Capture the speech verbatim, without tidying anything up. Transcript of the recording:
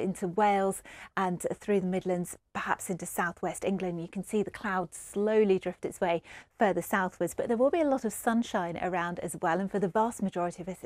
into Wales and through the Midlands, perhaps into southwest England. You can see the clouds slowly drift its way further southwards, but there will be a lot of sunshine around as well, and for the vast majority of us